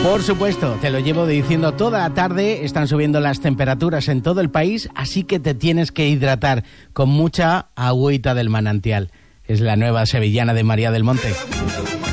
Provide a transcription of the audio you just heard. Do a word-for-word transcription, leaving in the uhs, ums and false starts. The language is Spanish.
Por supuesto, te lo llevo diciendo toda la tarde, están subiendo las temperaturas en todo el país, así que te tienes que hidratar con mucha agüita del manantial. Es la nueva sevillana de María del Monte.